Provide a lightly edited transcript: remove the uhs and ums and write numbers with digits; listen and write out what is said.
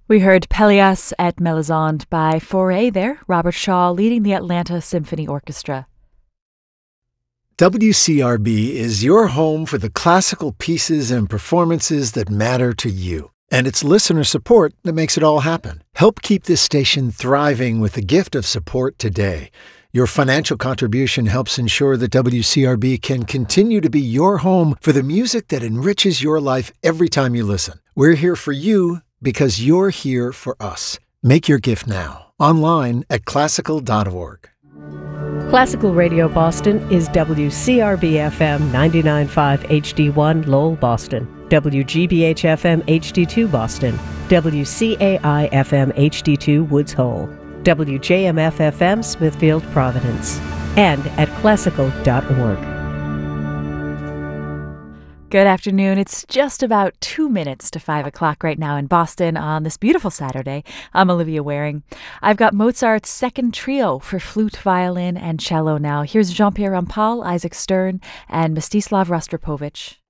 We heard Pelléas et Mélisande by Fauré there, Robert Shaw leading the Atlanta Symphony Orchestra. WCRB is your home for the classical pieces and performances that matter to you. And it's listener support that makes it all happen. Help keep this station thriving with the gift of support today. Your financial contribution helps ensure that WCRB can continue to be your home for the music that enriches your life every time you listen. We're here for you because you're here for us. Make your gift now, online at classical.org. Classical Radio Boston is WCRB-FM 99.5 HD1 Lowell, Boston, WGBH-FM HD2 Boston, WCAI-FM HD2 Woods Hole, WJMF-FM Smithfield, Providence, and at classical.org. Good afternoon. It's just about 2 minutes to 5 o'clock right now in Boston on this beautiful Saturday. I'm Olivia Waring. I've got Mozart's second trio for flute, violin, and cello now. Here's Jean-Pierre Rampal, Isaac Stern, and Mstislav Rostropovich.